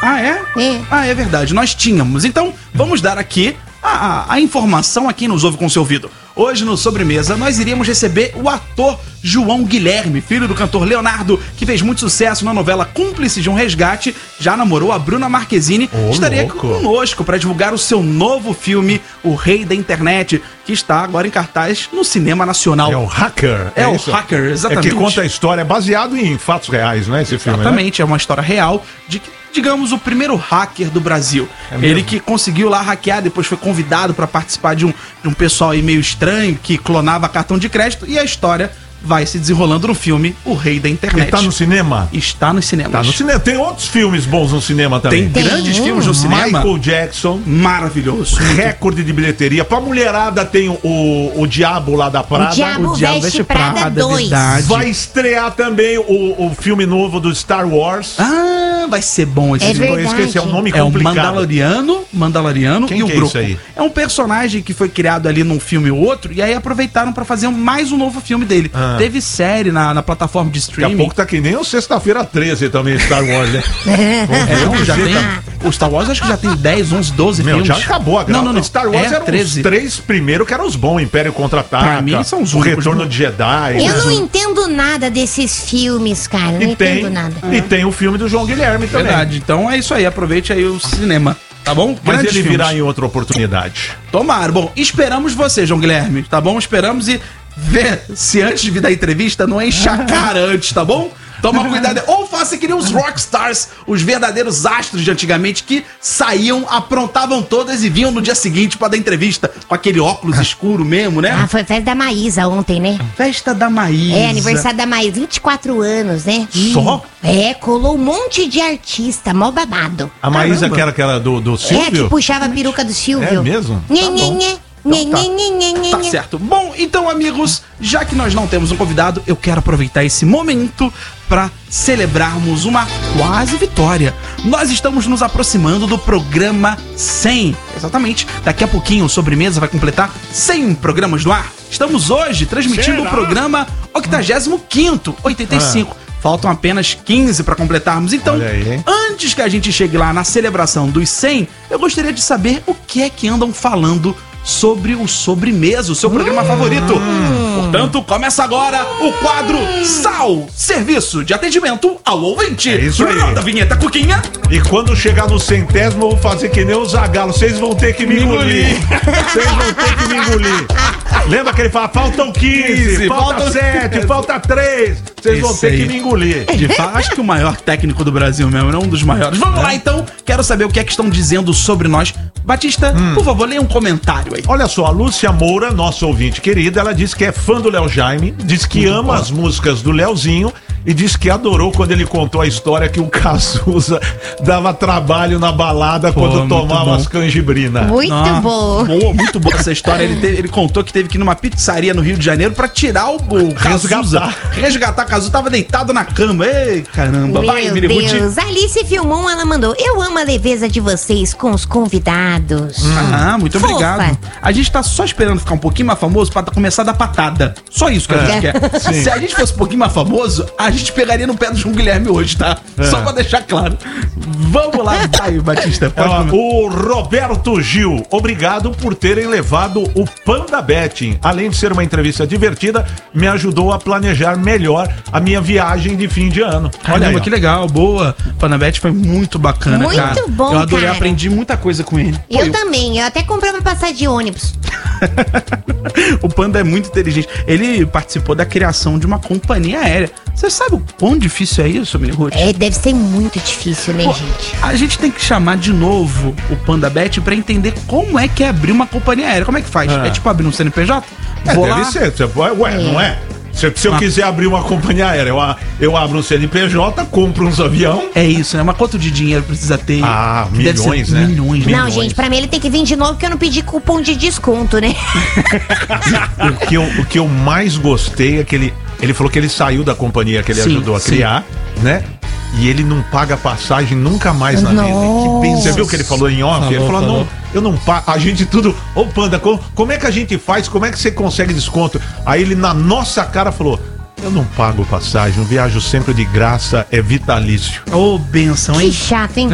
Ah, é? É. Ah, é verdade, nós tínhamos. Então, vamos dar aqui a informação a quem nos ouve com seu ouvido. Hoje, no Sobremesa, nós iríamos receber o ator João Guilherme, filho do cantor Leonardo, que fez muito sucesso na novela Cúmplice de um Resgate, já namorou a Bruna Marquezine, estaria aqui conosco para divulgar o seu novo filme, O Rei da Internet, que está agora em cartaz no cinema nacional. É o Hacker. É o Hacker, exatamente. É que conta a história, é baseado em fatos reais, não é esse filme? Exatamente, é uma história real de que, digamos, o primeiro hacker do Brasil. Ele que conseguiu lá hackear, depois foi convidado para participar de um pessoal aí meio estranho que clonava cartão de crédito, e a história vai se desenrolando no filme O Rei da Internet. Ele tá no cinema? Está nos cinemas. Tá no cinema. Tem outros filmes bons no cinema também. Tem grandes filmes no cinema. Michael Jackson. Maravilhoso. Recorde de bilheteria. Pra mulherada tem o Diabo lá da Prada. O Diabo Veste Prada 2. Verdade. Vai estrear também o filme novo do Star Wars. Ah, vai ser bom esse filme. Eu esqueci, é um nome É o complicado. Mandaloriano Quem e o que é Grogu. isso aí? É um personagem que foi criado ali num filme ou outro, e aí aproveitaram pra fazer mais um novo filme dele. Teve série na plataforma de streaming. Daqui a pouco tá que nem o Sexta-feira 13 também, Star Wars, né? Não, já tem. O Star Wars acho que já tem 10, 11, 12 filmes. Já acabou a grava. Não. Star Wars eram 13. os 3 primeiros que eram os bons. Império Contra-Ataca. Pra mim são os O únicos. Retorno de Jedi. Eu não entendo nada desses filmes, cara. Não entendo nada. E tem o filme do João Guilherme também. Verdade. Então é isso aí. Aproveite aí o cinema. Tá bom? Mas Grandes ele virá filmes. em outra oportunidade. Tomara. Bom, esperamos você, João Guilherme, tá bom? Esperamos e vê se antes de vir da entrevista não enche a cara antes, tá bom? Toma cuidado. Ou faça que nem os rockstars, os verdadeiros astros de antigamente que saíam, aprontavam todas e vinham no dia seguinte pra dar entrevista com aquele óculos escuro mesmo, né? Ah, foi festa da Maísa ontem, né? Festa da Maísa. É, aniversário da Maísa, 24 anos, né? Só? É, colou um monte de artista, mó babado. A Maísa, Caramba. que era aquela do É, Silvio? que puxava a peruca do Silvio. É mesmo? Nhê, nhê, nhê. Nhê, Então tá. nhê, nhê, nhê, Tá nhê. certo. Bom, então, amigos, já que nós não temos um convidado, eu quero aproveitar esse momento para celebrarmos uma quase vitória. Nós estamos nos aproximando do programa 100. Exatamente. Daqui a pouquinho o Sobremesa vai completar 100 programas no ar. Estamos hoje transmitindo o programa 85º, 85. Faltam apenas 15 para completarmos. Então, Olha aí, hein? antes que a gente chegue lá na celebração dos 100, eu gostaria de saber o que é que andam falando sobre o Sobremesa, o seu programa favorito. Portanto, começa agora o quadro SAL, Serviço de Atendimento ao Ouvinte. É isso aí. Roda a vinheta, Cuquinha. E quando chegar no 100º, eu vou fazer que nem o Zagalo. Vocês vão ter que me engolir. Vocês vão ter que me engolir. Lembra que ele fala, faltam 15, falta faltam 7, falta 3. Vocês vão Isso ter aí. que me engolir. De fato, acho que o maior técnico do Brasil mesmo, né? Um dos maiores. Vamos lá, então. Quero saber o que é que estão dizendo sobre nós. Batista, por favor, leia um comentário aí. Olha só, a Lúcia Moura, nossa ouvinte querida, ela disse que é fã do Léo Jaime, diz que ama as músicas do Léozinho e disse que adorou quando ele contou a história que o Cazuza dava trabalho na balada quando muito tomava bom. as canjibrinas. Muito bom. Boa, muito boa essa história. Ele contou que teve que ir numa pizzaria no Rio de Janeiro pra tirar o Cazuza. Resgatar. Cazuza tava deitado na cama. Ei, caramba. Vai, Meu Miributi. Deus, Alice Filmon, ela mandou: eu amo a leveza de vocês com os convidados. Ah, muito Fofa. obrigado. A gente tá só esperando ficar um pouquinho mais famoso pra começar a dar patada. Só isso que a gente quer. Se a gente fosse um pouquinho mais famoso, a gente pegaria no pé do João Guilherme hoje, tá? Só pra deixar claro. Vamos lá, vai, Batista. Pode começar. O Roberto Gil, obrigado por terem levado o Panda Betting. Além de ser uma entrevista divertida, me ajudou a planejar melhor a minha viagem de fim de ano. Olha aí, Caramba, ó. que legal, boa. Panabete foi muito bacana, Muito cara. bom, Eu adorei, cara. aprendi muita coisa com ele. Pô, Eu também, eu até comprei uma passagem de ônibus. O Panda é muito inteligente. Ele participou da criação de uma companhia aérea. Você sabe o quão difícil é isso, Mini Ruth? É, deve ser muito difícil, né, Pô, gente? a gente tem que chamar de novo o Panda Bet pra entender como é que é abrir uma companhia aérea. Como é que faz? É tipo abrir um CNPJ? Vou Deve lá. ser. Ué, não é? Se eu quiser abrir uma companhia aérea, eu abro um CNPJ, compro uns avião. É isso, né? Mas quanto de dinheiro precisa ter? Ah, Deve ser milhões, né? Milhões. Não, gente, pra mim ele tem que vir de novo porque eu não pedi cupom de desconto, né? O que eu mais gostei é que ele falou que ele saiu da companhia que ele Sim, ajudou a sim. criar, né? E ele não paga passagem nunca mais na vida. Nossa. Você viu o que ele falou em off? Ele falou, não, eu não pago. A gente tudo... Ô, Panda, como é que a gente faz? Como é que você consegue desconto? Aí ele, na nossa cara, falou, eu não pago passagem, eu viajo sempre de graça, é vitalício. Ô, benção, Que hein? chato, hein?